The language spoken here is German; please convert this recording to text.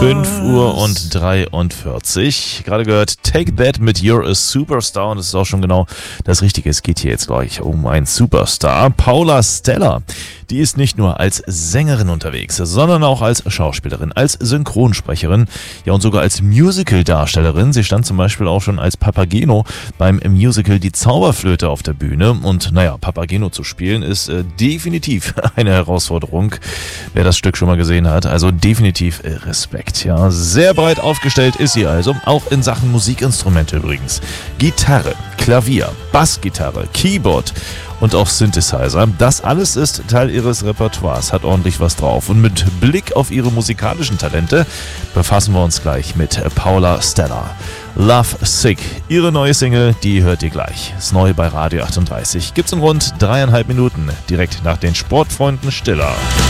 5:43 Uhr. Gerade gehört Take That mit You're a Superstar. Und das ist auch schon genau das Richtige. Es geht hier jetzt gleich um einen Superstar. Paula Stella. Die ist nicht nur als Sängerin unterwegs, sondern auch als Schauspielerin, als Synchronsprecherin, ja und sogar als Musical-Darstellerin. Sie stand zum Beispiel auch schon als Papageno beim Musical Die Zauberflöte auf der Bühne. Und naja, Papageno zu spielen ist definitiv eine Herausforderung, wer das Stück schon mal gesehen hat. Also definitiv Respekt. Ja, sehr breit aufgestellt ist sie also, auch in Sachen Musikinstrumente übrigens. Gitarre, Klavier, Bassgitarre, Keyboard und auch Synthesizer. Das alles ist Teil ihres Repertoires, hat ordentlich was drauf. Und mit Blick auf ihre musikalischen Talente befassen wir uns gleich mit Paula Stella. Love Sick, ihre neue Single, die hört ihr gleich. Ist neu bei Radio 38. Gibt's in rund 3,5 Minuten, direkt nach den Sportfreunden Stiller.